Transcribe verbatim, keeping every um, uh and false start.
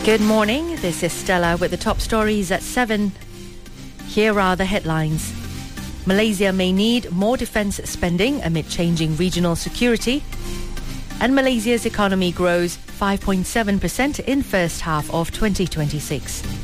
Good morning, this is Stella with the top stories at seven. Here are the headlines. Malaysia may need more defence spending amid changing regional security. And Malaysia's economy grows five point seven percent in first half of twenty twenty-six.